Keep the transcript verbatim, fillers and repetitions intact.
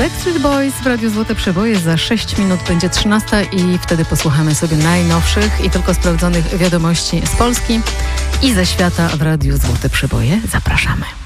Backstreet Boys w Radiu Złote Przeboje. Za sześć minut będzie trzynasta i wtedy posłuchamy sobie najnowszych i tylko sprawdzonych wiadomości z Polski i ze świata w Radiu Złote Przeboje. Zapraszamy.